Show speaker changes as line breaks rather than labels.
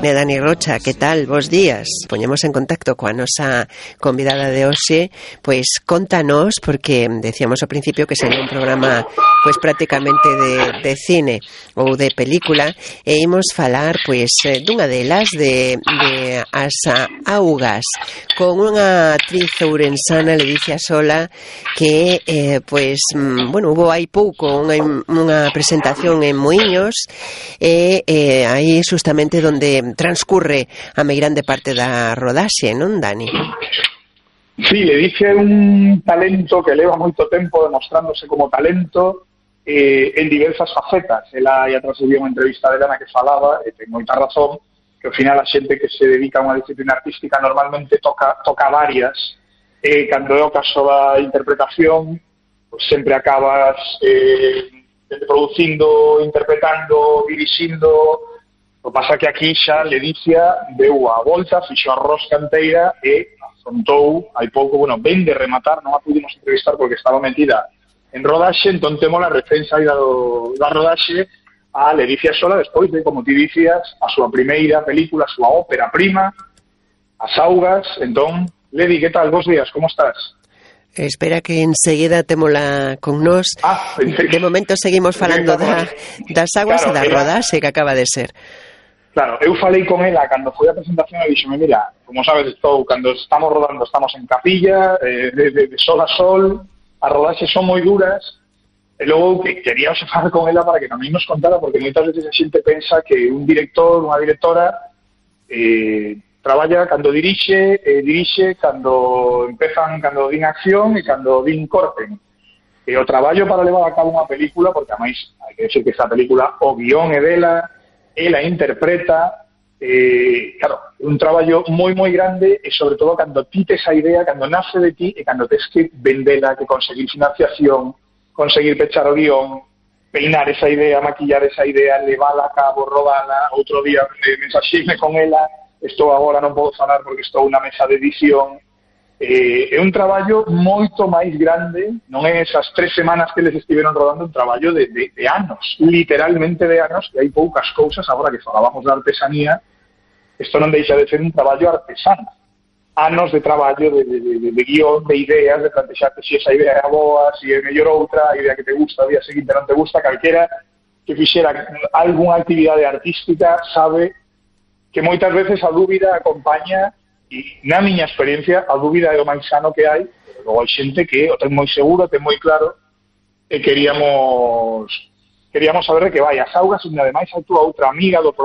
Dani Rocha, que tal? Bos días. Poñemos en contacto coa nosa convidada de hoxe, pois contanos, porque decíamos ao principio que sería un programa pois prácticamente de cine ou de película, e imos falar pois dunha delas de As Augas, con unha actriz ourensana, Ledicia Sola, que pois, bueno, hubo hai pouco unha presentación en Muiños, e aí justamente donde transcurre a meirande parte da rodaxe, non, Dani?
Sí, Ledicia é un talento que leva moito tempo demostrándose como talento en diversas facetas. Ela ia transcribir unha entrevista dela na que falaba, e ten moita razón, que ao final a xente que se dedica a unha disciplina artística normalmente toca varias, e cando é o caso da interpretación, pues sempre acabas producindo, interpretando, dirixindo. O que pasa que aquí xa Ledicia deu a volta, fixo a rosca enteira e afrontou hai pouco, bueno, ven de rematar, non a pudimos entrevistar porque estaba metida en rodaxe, entón temos a defensa aí da rodaxe a Ledicia Sola despois de, como ti dicías, a súa primeira película, a súa ópera prima, As Augas. Entón, Ledi, que tal? Bos días, como estás?
Espera que enseguida témola con nós. De momento seguimos falando das augas, claro, e da rodaxe que acaba de ser.
Claro, eu falei con ela cando foi a presentación e dixome, mira, como sabes, cando estamos rodando estamos en capilla, de sol a sol, as rodaxes son moi duras, e logo que quería falar con ela para que tamén nos contara, porque moitas veces a xente pensa que un director, unha directora, traballa cando dirixe cando empezan, cando din acción e cando din corten. E o traballo para levar a cabo unha película, porque ademais hai que decir que esta película, o guión é dela, ela interpreta, claro, un traballo moi grande, e sobre todo cando ti tes a idea, cando nace de ti e cando tes que vendela, que conseguir financiación, conseguir pechar o guión, peinar esa idea, maquillar esa idea, levala a cabo, rodala. Outro día mensaxeime con ela, estou agora, non podo falar porque estou na mesa de edición. É un traballo moito máis grande, non é esas 3 semanas que les estiveron rodando, un traballo de anos, literalmente de anos, e hai poucas cousas, agora que falábamos de artesanía, isto non deixa de ser un traballo artesano. Anos de traballo, de guión, de ideas, de plantexarte se esa idea é boa, se é mellor outra, a idea que te gusta, o día seguinte non te gusta. Calquera que fixera algunha actividade artística sabe que moitas veces a dúbida acompaña, e na miña experiencia a dúbida é o máis sano que hai. Logo hai xente que o ten moi seguro, ten moi claro, e queríamos saber de que vai. As Augas, e ademais a túa outra amiga do